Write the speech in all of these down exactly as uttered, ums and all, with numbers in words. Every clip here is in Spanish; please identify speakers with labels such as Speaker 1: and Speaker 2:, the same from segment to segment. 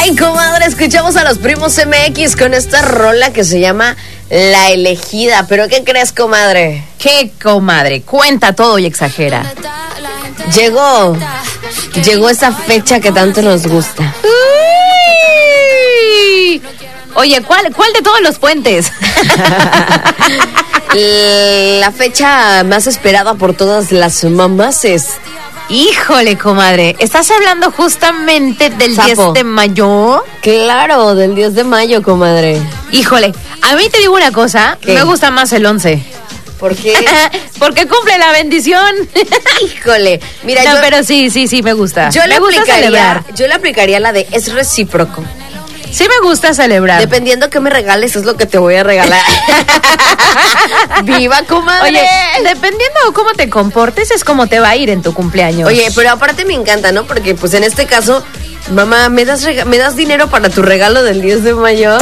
Speaker 1: Hey, comadre, escuchamos a los Primos M X con esta rola que se llama La Elegida. ¿Pero qué crees, comadre?
Speaker 2: ¿Qué, comadre? Cuenta todo y exagera.
Speaker 1: Llegó, llegó esa fecha que tanto nos gusta.
Speaker 2: Uy. Oye, ¿cuál, cuál de todos los puentes?
Speaker 1: La fecha más esperada por todas las mamás es...
Speaker 2: Híjole, comadre, ¿estás hablando justamente del
Speaker 1: Sapo.
Speaker 2: diez de mayo?
Speaker 1: Claro, del diez de mayo, comadre.
Speaker 2: Híjole, a mí te digo una cosa,
Speaker 1: ¿Qué?
Speaker 2: me gusta más el once.
Speaker 1: ¿Por qué?
Speaker 2: Porque cumple la bendición.
Speaker 1: Híjole, mira,
Speaker 2: no,
Speaker 1: yo,
Speaker 2: pero sí, sí, sí, me gusta.
Speaker 1: yo, le
Speaker 2: me gusta
Speaker 1: aplicaría,
Speaker 2: celebrar.
Speaker 1: yo le aplicaría la de es recíproco.
Speaker 2: Sí me gusta celebrar.
Speaker 1: Dependiendo que me regales, es lo que te voy a regalar. ¡Viva, comadre!
Speaker 2: Oye, dependiendo de cómo te comportes, es como te va a ir en tu cumpleaños.
Speaker 1: Oye, pero aparte me encanta, ¿no? Porque pues en este caso, mamá, ¿me das, rega- ¿me das dinero para tu regalo del diez de mayo?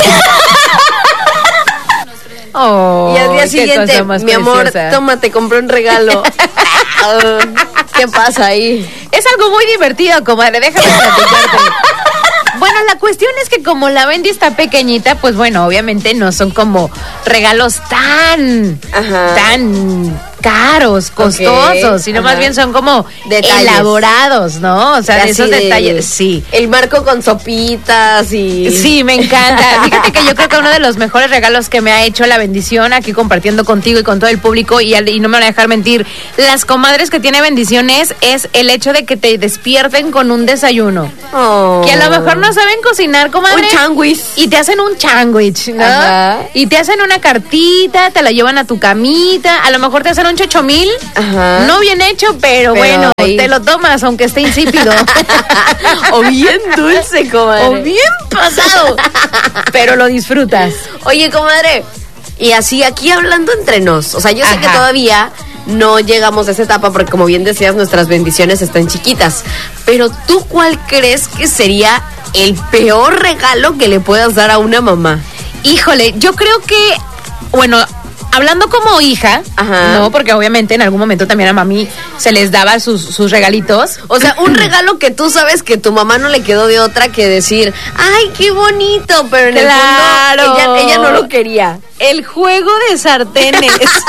Speaker 2: Oh,
Speaker 1: Y al día
Speaker 2: qué
Speaker 1: siguiente,
Speaker 2: cosa más
Speaker 1: mi amor,
Speaker 2: preciosa.
Speaker 1: toma, te compré un regalo. Ah, ¿qué pasa ahí?
Speaker 2: Es algo muy divertido, comadre, déjame platicarte. Bueno, la cuestión es que como la Bendy está pequeñita, pues bueno, obviamente no son como regalos tan,
Speaker 1: Ajá.
Speaker 2: tan caros, costosos, sino
Speaker 1: ajá.
Speaker 2: más bien son como
Speaker 1: Detalles.
Speaker 2: elaborados, ¿no? O sea, de
Speaker 1: Así
Speaker 2: esos
Speaker 1: del-
Speaker 2: detalles, sí.
Speaker 1: El marco con sopitas y...
Speaker 2: Sí, me encanta. Fíjate que yo creo que uno de los mejores regalos que me ha hecho la bendición aquí compartiendo contigo y con todo el público, y, al- y no me van a dejar mentir, las comadres que tiene bendiciones, es el hecho de que te despierten con un desayuno.
Speaker 1: Oh.
Speaker 2: Que a lo mejor no saben cocinar, comadre.
Speaker 1: Un changuis.
Speaker 2: Y te hacen un sándwich, ¿no?
Speaker 1: Ajá.
Speaker 2: Y te hacen una cartita, te la llevan a tu camita, a lo mejor te hacen un chochomil.
Speaker 1: Ajá.
Speaker 2: No bien hecho, pero,
Speaker 1: Pero
Speaker 2: bueno,
Speaker 1: ahí-
Speaker 2: te lo tomas aunque esté insípido.
Speaker 1: O bien dulce, comadre.
Speaker 2: O bien pasado. Pero lo disfrutas.
Speaker 1: Oye, comadre, y así aquí hablando entre nos, o sea, yo sé
Speaker 2: Ajá.
Speaker 1: que todavía no llegamos a esa etapa porque como bien decías, nuestras bendiciones están chiquitas, pero ¿tú cuál crees que sería el peor regalo que le puedas dar a una mamá?
Speaker 2: Híjole, yo creo que, bueno, hablando como hija,
Speaker 1: Ajá.
Speaker 2: no, porque obviamente en algún momento también a mami se les daba sus, sus regalitos.
Speaker 1: O sea, un regalo que tú sabes que tu mamá no le quedó de otra que decir, ay, qué bonito, pero en
Speaker 2: Claro.
Speaker 1: el fondo ella, ella no lo quería.
Speaker 2: El juego de sartenes.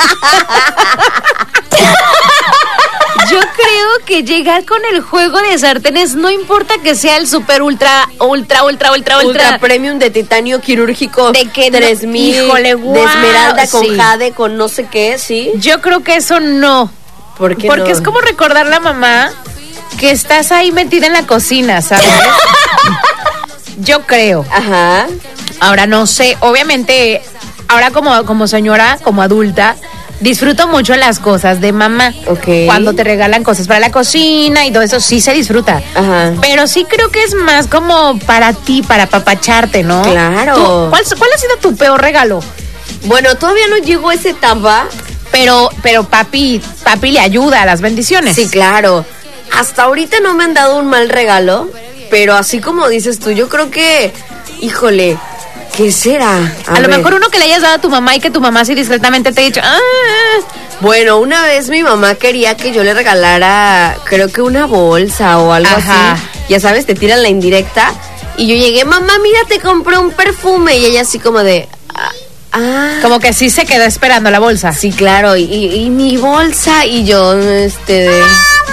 Speaker 2: Yo creo que llegar con el juego de sartenes, no importa que sea el super ultra, ultra, ultra, ultra, ultra.
Speaker 1: Ultra premium de titanio quirúrgico
Speaker 2: De que no-
Speaker 1: tres mil,
Speaker 2: híjole,
Speaker 1: de
Speaker 2: guau,
Speaker 1: esmeralda con
Speaker 2: sí.
Speaker 1: jade, con no sé qué, ¿sí?
Speaker 2: Yo creo que eso no.
Speaker 1: ¿Por qué
Speaker 2: Porque
Speaker 1: no?
Speaker 2: es como recordar la mamá que estás ahí metida en la cocina, ¿sabes? Yo creo.
Speaker 1: Ajá.
Speaker 2: Ahora no sé, obviamente, ahora como, como señora, como adulta, disfruto mucho las cosas de mamá.
Speaker 1: Ok.
Speaker 2: Cuando te regalan cosas para la cocina y todo eso, sí se disfruta.
Speaker 1: Ajá.
Speaker 2: Pero sí creo que es más como para ti, para apapacharte, ¿no?
Speaker 1: Claro.
Speaker 2: ¿Tú, cuál, ¿Cuál ha sido tu peor regalo?
Speaker 1: Bueno, todavía no llegó a esa etapa.
Speaker 2: Pero, pero papi, papi le ayuda a las bendiciones.
Speaker 1: Sí, claro. Hasta ahorita no me han dado un mal regalo, pero así como dices tú, yo creo que, híjole, ¿qué será?
Speaker 2: A, lo
Speaker 1: ver.
Speaker 2: mejor uno que le hayas dado a tu mamá y que tu mamá así discretamente te ha dicho, ah,
Speaker 1: Bueno, una vez mi mamá quería que yo le regalara, creo que una bolsa o algo
Speaker 2: Ajá.
Speaker 1: así. Ya sabes, te tiran la indirecta. Y yo llegué, mamá, mira, te compré un perfume. Y ella así como de, ah, ah.
Speaker 2: como que sí se quedó esperando la bolsa.
Speaker 1: Sí, claro, y, y, y mi bolsa. Y yo, este... de-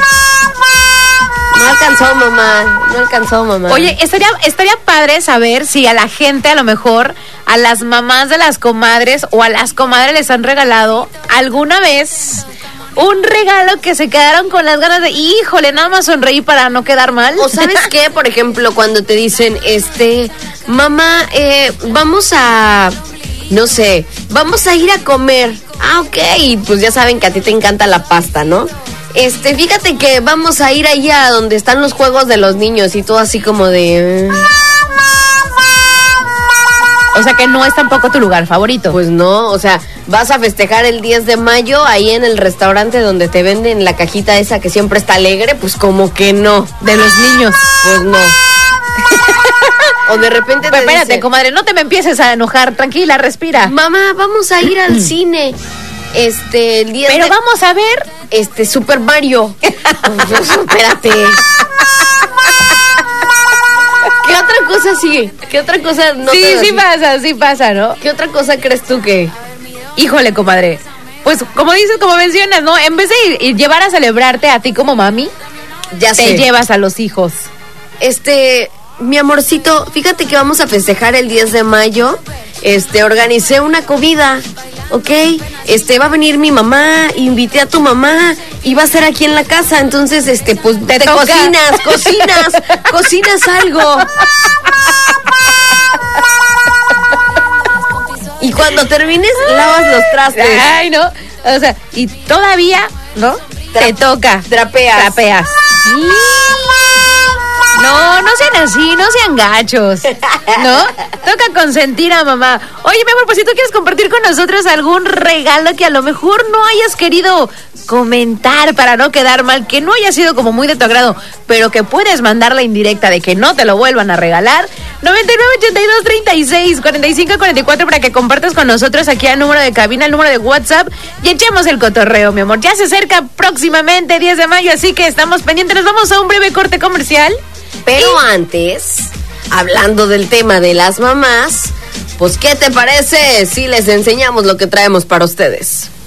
Speaker 1: No alcanzó, mamá, no alcanzó, mamá.
Speaker 2: Oye, estaría, estaría padre saber si a la gente, a lo mejor, a las mamás de las comadres o a las comadres les han regalado alguna vez un regalo que se quedaron con las ganas de, híjole, nada más sonreí para no quedar mal.
Speaker 1: O sabes qué, por ejemplo, cuando te dicen, este, mamá, eh, vamos a, no sé, vamos a ir a comer. Ah, ok, y pues ya saben que a ti te encanta la pasta, ¿no? Este, fíjate que vamos a ir allá donde están los juegos de los niños y todo así como de...
Speaker 2: O sea que no es tampoco tu lugar favorito.
Speaker 1: Pues no, o sea, vas a festejar el diez de mayo ahí en el restaurante donde te venden la cajita esa que siempre está alegre, pues como que no.
Speaker 2: De los niños.
Speaker 1: Pues no. O de repente te
Speaker 2: Pero espérate,
Speaker 1: dice,
Speaker 2: comadre, no te me empieces a enojar, tranquila, respira.
Speaker 1: mamá, vamos a ir al cine. Este, el diez
Speaker 2: Pero
Speaker 1: de...
Speaker 2: vamos a ver.
Speaker 1: Este, Super Mario. Espérate. ¿Qué ¿Qué otra cosa sigue? ¿Qué otra cosa no
Speaker 2: Sí,
Speaker 1: te
Speaker 2: sí
Speaker 1: así?
Speaker 2: pasa, sí pasa, ¿no?
Speaker 1: ¿Qué otra cosa crees tú que...?
Speaker 2: Híjole, comadre. Pues como dices, como mencionas, ¿no? En vez de ir, ir llevar a celebrarte a ti como mami,
Speaker 1: Ya
Speaker 2: te
Speaker 1: sé.
Speaker 2: llevas a los hijos.
Speaker 1: Este, mi amorcito, fíjate que vamos a festejar el diez de mayo. Este, organicé una comida, ¿ok? Este, va a venir mi mamá, invité a tu mamá y va a ser aquí en la casa. Entonces, este, pues te,
Speaker 2: Te toca.
Speaker 1: cocinas, cocinas, cocinas algo. Y cuando termines, lavas los trastes.
Speaker 2: Ay, no. O sea, y todavía, ¿no?
Speaker 1: Tra-
Speaker 2: te toca.
Speaker 1: trapeas.
Speaker 2: Trapeas. No, no sean así, no sean gachos, ¿no? Toca consentir a mamá. Oye, mi amor, pues si tú quieres compartir con nosotros algún regalo que a lo mejor no hayas querido comentar para no quedar mal, que no haya sido como muy de tu agrado, pero que puedes mandar la indirecta de que no te lo vuelvan a regalar, noventa y nueve, ochenta y dos, treinta y seis, cuarenta y cinco, cuarenta y cuatro para que compartas con nosotros aquí al número de cabina, al número de WhatsApp y echemos el cotorreo, mi amor. Ya se acerca próximamente diez de mayo, así que estamos pendientes. Nos vamos a un breve corte comercial.
Speaker 1: Pero antes, hablando del tema de las mamás, pues ¿qué te parece si les enseñamos lo que traemos para ustedes?